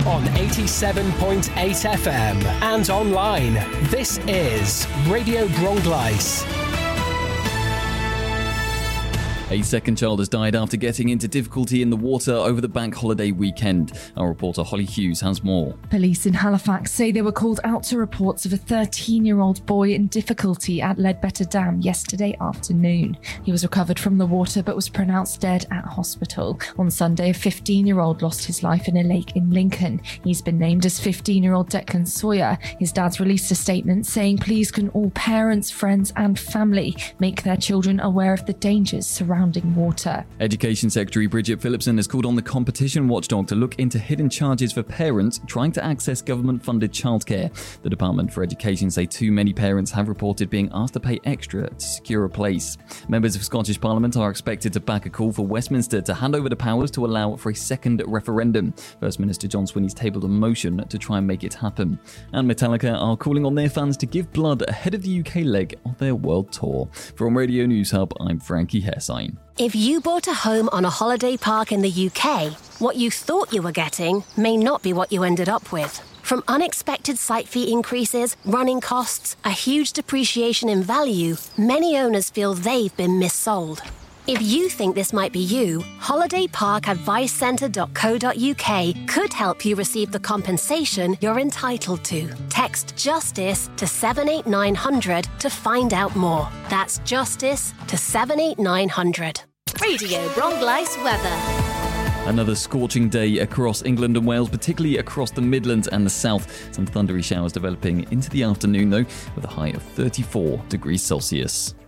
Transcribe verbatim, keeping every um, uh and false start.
on eighty-seven point eight F M and online. This is Radio Bronglais. A second child has died after getting into difficulty in the water over the bank holiday weekend. Our reporter Holly Hughes has more. Police in Halifax say they were called out to reports of a thirteen-year-old boy in difficulty at Ledbetter Dam yesterday afternoon. He was recovered from the water but was pronounced dead at hospital. On Sunday, a fifteen-year-old lost his life in a lake in Lincoln. He's been named as fifteen-year-old Declan Sawyer. His dad's released a statement saying, "Please can all parents, friends and family make their children aware of the dangers surrounding water." Education Secretary Bridget Phillipson has called on the competition watchdog to look into hidden charges for parents trying to access government-funded childcare. The Department for Education say too many parents have reported being asked to pay extra to secure a place. Members of Scottish Parliament are expected to back a call for Westminster to hand over the powers to allow for a second referendum. First Minister John Swinney's tabled a motion to try and make it happen. And Metallica are calling on their fans to give blood ahead of the U K leg of their world tour. From Radio News Hub, I'm Frankie Hessine. If you bought a home on a holiday park in the U K, what you thought you were getting may not be what you ended up with. From unexpected site fee increases, running costs, a huge depreciation in value, many owners feel they've been missold. If you think this might be you, holiday park advice centre dot co dot U K could help you receive the compensation you're entitled to. Text JUSTICE to seven eight nine hundred to find out more. That's JUSTICE to seven eight nine hundred. Radio Bronglais weather. Another scorching day across England and Wales, particularly across the Midlands and the South. Some thundery showers developing into the afternoon, though, with a high of thirty-four degrees Celsius.